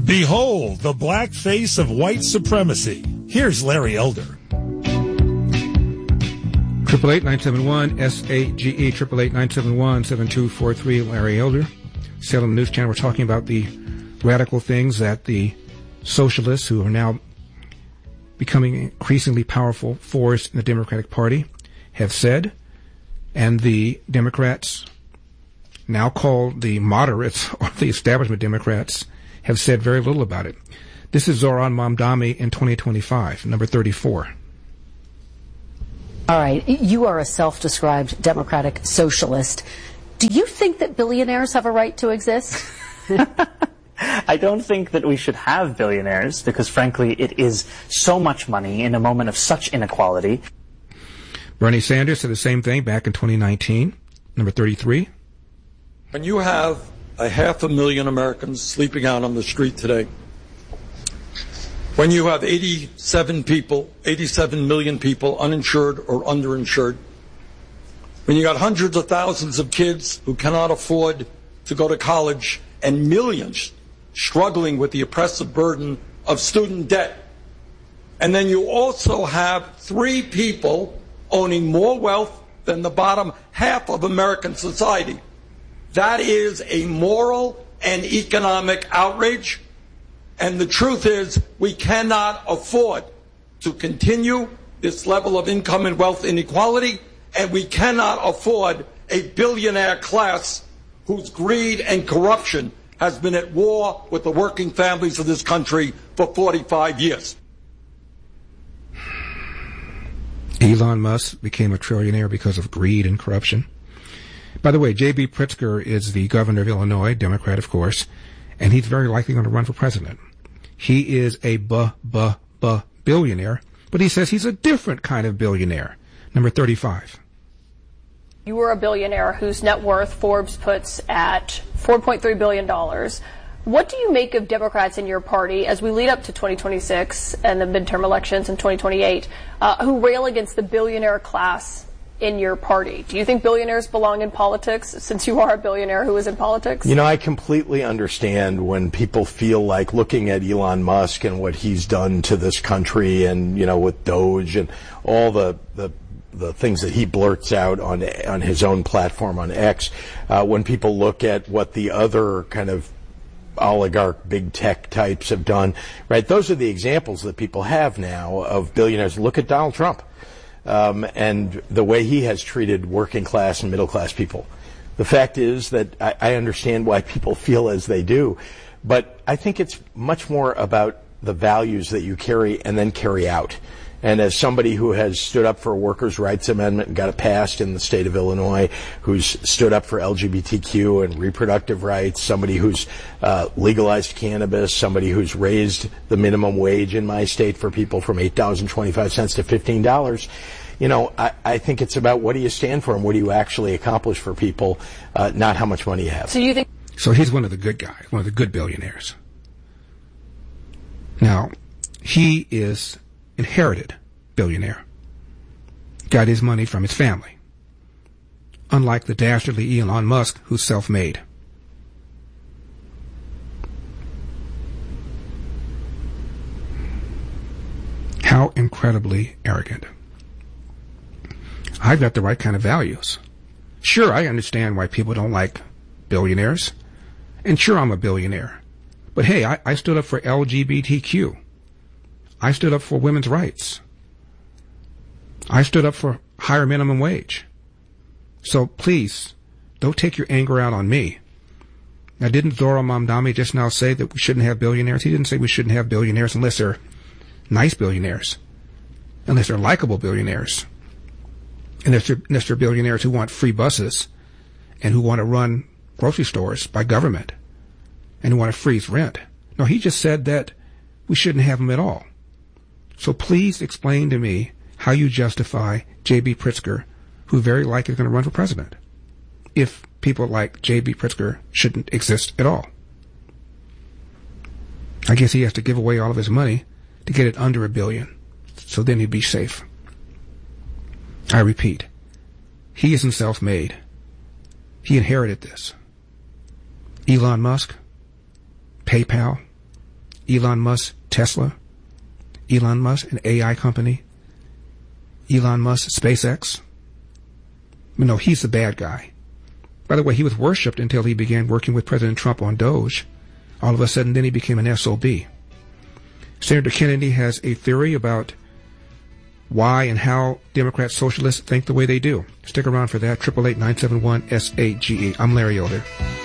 Behold the black face of white supremacy. Here's Larry Elder. 888-971-SAGE, 888-971-7243, Larry Elder. Salem News Channel, we're talking about the radical things that the socialists, who are now becoming increasingly powerful force in the Democratic Party, have said, and the Democrats, now called the moderates, or the establishment Democrats, have said very little about it. This is Zohran Mamdani in 2025, number 34. All right. You are a self-described democratic socialist. Do you think that billionaires have a right to exist? I don't think that we should have billionaires because, frankly, it is so much money in a moment of such inequality. Bernie Sanders said the same thing back in 2019, number 33. When you have 500,000 Americans sleeping out on the street today, when you have 87 million people uninsured or underinsured, when you got hundreds of thousands of kids who cannot afford to go to college and millions struggling with the oppressive burden of student debt, and then you also have 3 people owning more wealth than the bottom half of American society, that is a moral and economic outrage. And the truth is, we cannot afford to continue this level of income and wealth inequality, and we cannot afford a billionaire class whose greed and corruption has been at war with the working families of this country for 45 years. Elon Musk became a trillionaire because of greed and corruption. By the way, J.B. Pritzker is the governor of Illinois, Democrat, of course, and he's very likely going to run for president. He is a billionaire, but he says he's a different kind of billionaire. Number 35. You were a billionaire whose net worth Forbes puts at $4.3 billion. What do you make of Democrats in your party as we lead up to 2026 and the midterm elections in 2028 who rail against the billionaire class in your party? Do you think billionaires belong in politics, since you are a billionaire who is in politics? You know, I completely understand when people feel like looking at Elon Musk and what he's done to this country, and, you know, with Doge and all the things that he blurts out on his own platform on X, when people look at what the other kind of oligarch big tech types have done, right? Those are the examples that people have now of billionaires. Look at Donald Trump. And the way he has treated working class and middle class people. The fact is that I understand why people feel as they do, but I think it's much more about the values that you carry and then carry out. And as somebody who has stood up for a workers' rights amendment and got it passed in the state of Illinois, who's stood up for LGBTQ and reproductive rights, somebody who's legalized cannabis, somebody who's raised the minimum wage in my state for people from $8.25 to $15, you know, I think it's about what do you stand for and what do you actually accomplish for people, not how much money you have. So you think? So he's one of the good guys, one of the good billionaires. Now, he is inherited billionaire. Got his money from his family. Unlike the dastardly Elon Musk, who's self-made. How incredibly arrogant. I've got the right kind of values. Sure, I understand why people don't like billionaires. And sure, I'm a billionaire. But hey, I stood up for LGBTQ. I stood up for women's rights. I stood up for higher minimum wage. So please, don't take your anger out on me. Now, didn't Zohran Mamdani just now say that we shouldn't have billionaires? He didn't say we shouldn't have billionaires unless they're nice billionaires, unless they're likable billionaires, unless they're billionaires who want free buses and who want to run grocery stores by government and who want to freeze rent. No, he just said that we shouldn't have them at all. So please explain to me how you justify J.B. Pritzker, who very likely is going to run for president, if people like J.B. Pritzker shouldn't exist at all. I guess he has to give away all of his money to get it under $1 billion, so then he'd be safe. I repeat, he isn't self-made. He inherited this. Elon Musk, PayPal, Elon Musk, Tesla, Elon Musk, an AI company, Elon Musk, SpaceX. But no, he's the bad guy. By the way, he was worshipped until he began working with President Trump on Doge. All of a sudden, then he became an SOB. Senator Kennedy has a theory about why and how Democrat socialists think the way they do. Stick around for that. 888-971-SAGE. I'm Larry Elder.